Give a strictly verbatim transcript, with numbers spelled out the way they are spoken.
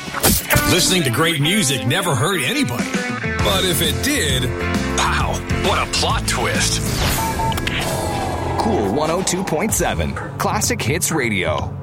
Listening to great music never hurt anybody. But if it did, wow, what a plot twist. Cool one oh two point seven, Classic Hits Radio.